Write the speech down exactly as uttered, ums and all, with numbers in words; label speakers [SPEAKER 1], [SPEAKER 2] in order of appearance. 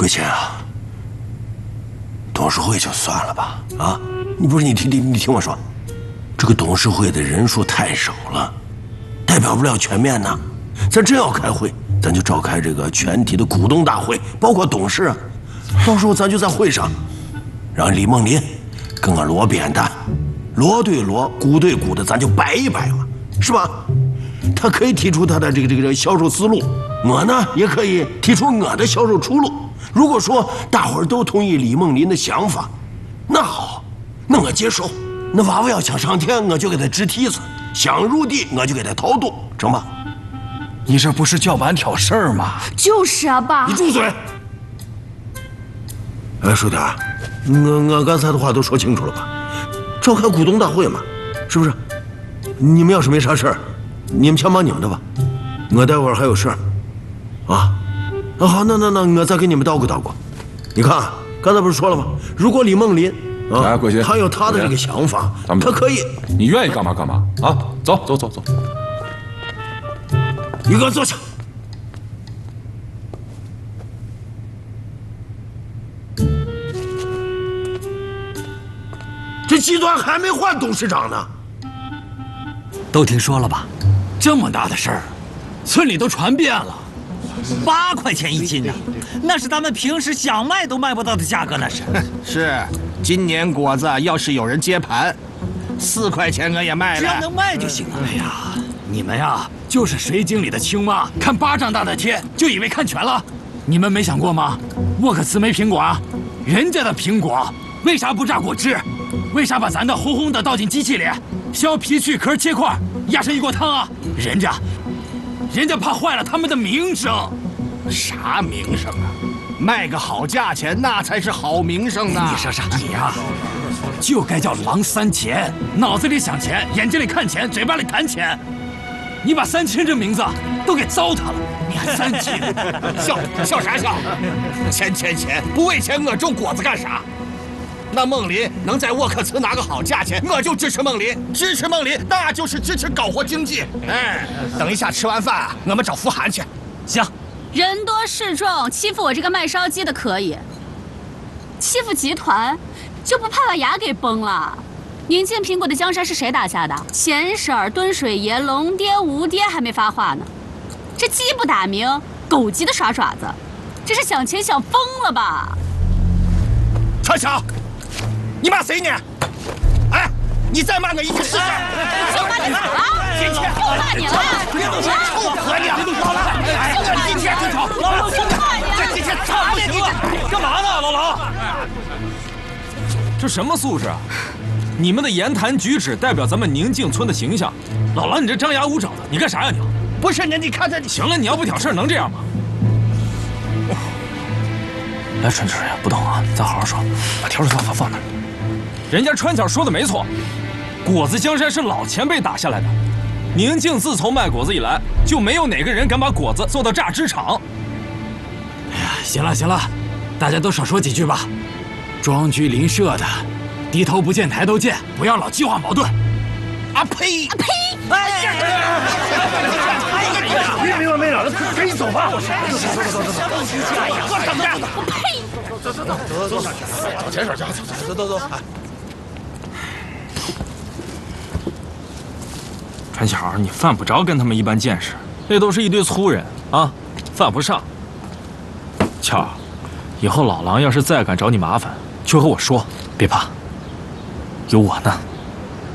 [SPEAKER 1] 桂琴啊，董事会就算了吧。啊，你不是你听听你听我说，这个董事会的人数太少了，代表不了全面呐。咱真要开会，咱就召开这个全体的股东大会，包括董事啊。到时候咱就在会上，让李梦林跟俺罗扁担，锣对锣，鼓对鼓的，咱就摆一摆嘛，是吧？他可以提出他的这个这个销售思路，我呢也可以提出我的销售出路。如果说大伙儿都同意李梦林的想法，那好，那我接受。那娃娃要想上天，我就给他支梯子；想入地，我就给他掏洞，成吧？
[SPEAKER 2] 你这不是叫板挑事儿吗？
[SPEAKER 3] 就是啊，爸。
[SPEAKER 1] 你住嘴！哎，叔弟，我我刚才的话都说清楚了吧？召开股东大会嘛，是不是？你们要是没啥事儿，你们先忙你们的吧，我待会儿还有事儿。啊，啊好，那那那我再给你们叨咕叨咕。你看，刚才不是说了吗？如果李梦林啊，
[SPEAKER 4] 来，桂琴，
[SPEAKER 1] 他有他的这个想法，他可以。
[SPEAKER 4] 你愿意干嘛干嘛啊！走走走走。
[SPEAKER 1] 你给我坐下。这集团还没换董事长呢。
[SPEAKER 2] 都听说了吧？这么大的事儿，村里都传遍了。八块钱一斤呢，那是咱们平时想卖都卖不到的价格，那是。
[SPEAKER 5] 是，今年果子要是有人接盘，四块钱我也卖了。
[SPEAKER 2] 只要能卖就行了。哎呀，你们呀，就是水井里的青蛙，看巴掌大的天就以为看全了。你们没想过吗？沃克茨梅苹果啊，人家的苹果为啥不榨果汁？为啥把咱的红红的倒进机器里，削皮去壳切块，压成一锅汤啊？人家，人家怕坏了他们的名声。
[SPEAKER 5] 啥名声啊？卖个好价钱，那才是好名声呢。
[SPEAKER 2] 你说啥？你呀、啊，就该叫狼三钱，脑子里想钱，眼睛里看钱，嘴巴里谈钱。你把三千这名字都给糟蹋了。你还三千？
[SPEAKER 5] 笑笑啥笑？钱钱钱，不为钱我种果子干啥？那梦林能在沃克茨拿个好价钱，我就支持梦林，支持梦林，那就是支持搞活经济。哎，等一下吃完饭，我们找福涵去。
[SPEAKER 2] 行。
[SPEAKER 3] 人多势众，欺负我这个卖烧鸡的可以，欺负集团就不怕把牙给崩了？宁静苹果的江山是谁打下的？钱婶儿、敦水爷、龙爹、吴爹还没发话呢，这鸡不打鸣，狗急的耍爪子，这是想钱想疯了吧？
[SPEAKER 5] 川晓，你骂谁呢？哎，你再骂我一句试试。
[SPEAKER 3] 就骂你咋了？就骂你了！
[SPEAKER 5] 臭婆娘！老狼，哎，今天就吵，老狼，这今天吵不行了！
[SPEAKER 2] 干嘛呢，老狼？
[SPEAKER 6] 这什么素质啊？你们的言谈举止代表咱们宁静村的形象。老狼，你这张牙舞爪的，你干啥呀你？
[SPEAKER 5] 不是你，你看这……
[SPEAKER 6] 行了，你要不挑事能这样吗？来，春春呀，不动啊，咱好好说，把笤帚放放放那儿。人家川巧说的没错，果子江山是老前辈打下来的。宁静自从卖果子以来，就没有哪个人敢把果子做到榨汁厂。
[SPEAKER 2] 哎呀，行了行了，大家都少说几句吧。庄居邻舍的，低头不见抬头见，不要老激化矛盾。
[SPEAKER 5] 啊呸！
[SPEAKER 3] 啊呸！
[SPEAKER 5] 哎呀！
[SPEAKER 1] 别没完没了了，赶紧走吧！
[SPEAKER 5] 走走走走走！我等着！
[SPEAKER 3] 我呸！
[SPEAKER 5] 走走走走走，找钱找钱，走走走走走。
[SPEAKER 6] 川巧，你犯不着跟他们一般见识，那都是一堆粗人啊，犯不上。巧，以后老狼要是再敢找你麻烦，就和我说，别怕，有我呢。